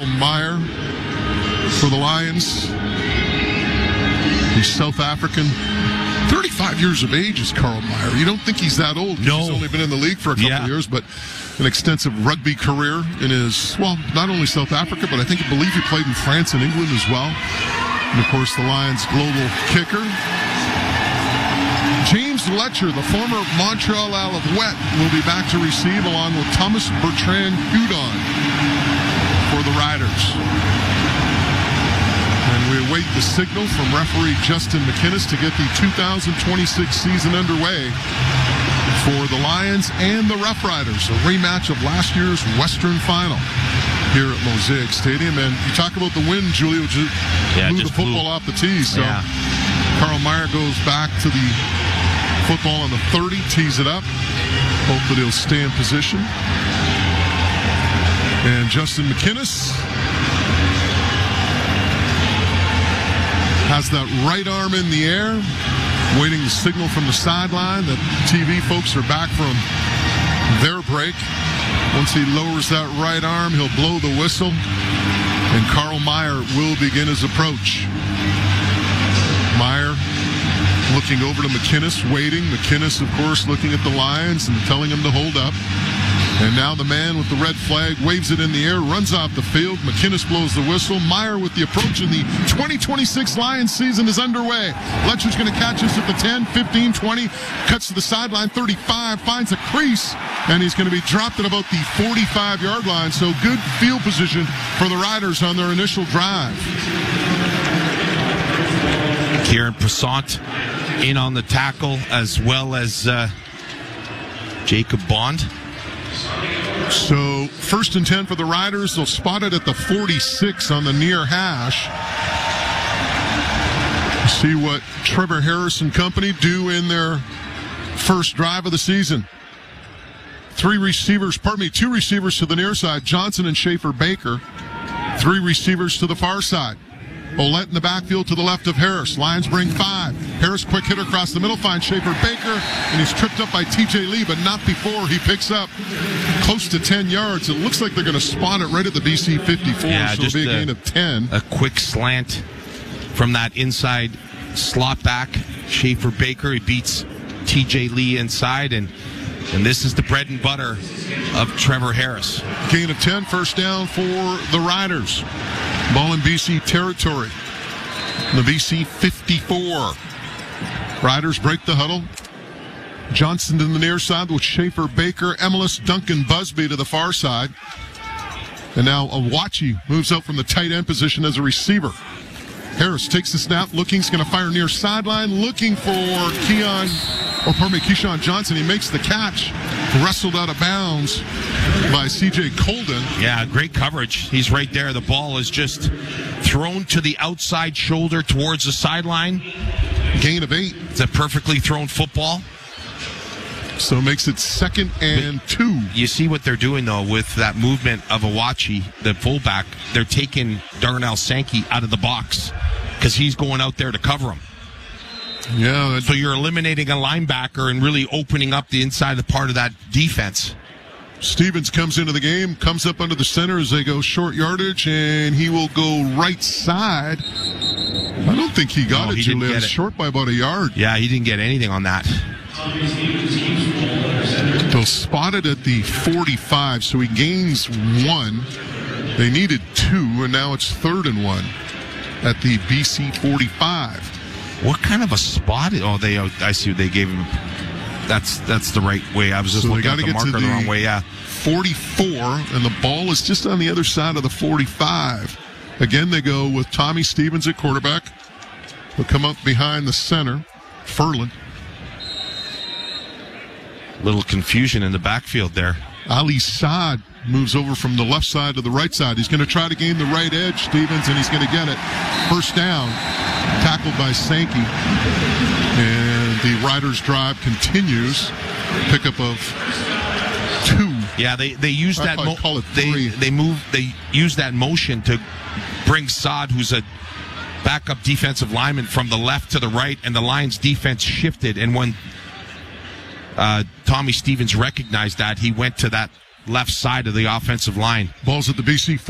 Carl Meyer for the Lions. He's South African. 35 years of age is Carl Meyer. You don't think he's that old. No. He's only been in the league for a couple of years, but an extensive rugby career in his, not only South Africa, but I believe he played in France and England as well. And, of course, the Lions' global kicker. James Letcher, the former Montreal Alouette, will be back to receive along with Thomas Bertrand-Hudon for the Riders. And we await the signal from referee Justin McInnes to get the 2026 season underway for the Lions and the Rough Riders, a rematch of last year's Western Final here at Mosaic Stadium. And you talk about the wind, Julio, blew the football off the tee. So Carl Meyer goes back to the football on the 30, tees it up. Hope that he'll stay in position. And Justin McInnes has that right arm in the air, waiting the signal from the sideline that TV folks are back from their break. Once he lowers that right arm, he'll blow the whistle, and Carl Meyer will begin his approach. Meyer looking over to McInnes, waiting. McInnes, of course, looking at the Lions and telling him to hold up. And now the man with the red flag waves it in the air, runs off the field. McInnes blows the whistle. Meyer with the approach, and the 2026 Lions season is underway. Letcher's going to catch us at the 10, 15, 20, cuts to the sideline, 35, finds a crease, and he's going to be dropped at about the 45-yard line. So good field position for the Riders on their initial drive. Kieran Passant in on the tackle, as well as Jacob Bond. So, 1st and 10 for the Riders. They'll spot it at the 46 on the near hash. See what Trevor Harris and company do in their first drive of the season. Two receivers to the near side, Johnson and Schaefer Baker. 3 receivers to the far side. Ouellette in the backfield to the left of Harris. Lions bring 5. Harris, quick hitter across the middle, finds Schaefer Baker, and he's tripped up by TJ Lee, but not before he picks up close to 10 yards. It looks like they're going to spawn it right at the BC 54, so it'll be a gain of 10. A quick slant from that inside slot back. Schaefer Baker, he beats TJ Lee inside, and this is the bread and butter of Trevor Harris. Gain of 10, first down for the Riders. Ball in BC territory. The BC 54. Riders break the huddle. Johnson to the near side with Schaefer Baker, Emilus, Duncan Busby to the far side. And now Awachi moves out from the tight end position as a receiver. Harris takes the snap, he's going to fire near sideline, looking for Keyshawn Johnson. He makes the catch, wrestled out of bounds by C.J. Colden. Yeah, great coverage. He's right there. The ball is just thrown to the outside shoulder towards the sideline. Gain of 8. It's a perfectly thrown football. So it makes it 2nd and 2. You see what they're doing, though, with that movement of Awachi, the fullback. They're taking Darnell Sankey out of the box because he's going out there to cover him. Yeah. So you're eliminating a linebacker and really opening up the inside of part of that defense. Stevens comes into the game, comes up under the center as they go short yardage, and he will go right side. I don't think he got it, Julian. It's short by about a yard. Yeah, he didn't get anything on that. They'll spot it at the 45, so he gains 1. They needed 2, and now it's 3rd and 1 at the BC 45. What kind of a spot? I see what they gave him. That's the right way. I was just looking at the marker the wrong way. Yeah. 44, and the ball is just on the other side of the 45. Again, they go with Tommy Stevens at quarterback. He'll come up behind the center, Furlan. Little confusion in the backfield there. Ali Saad moves over from the left side to the right side. He's going to try to gain the right edge, Stevens, and he's going to get it. First down, tackled by Sankey. And the Riders' drive continues. Pickup of 2. Yeah, they use that. They use that motion to bring Saad, who's a backup defensive lineman, from the left to the right, and the Lions' defense shifted. And when Tommy Stevens recognized that, he went to that left side of the offensive line. Ball's at the BC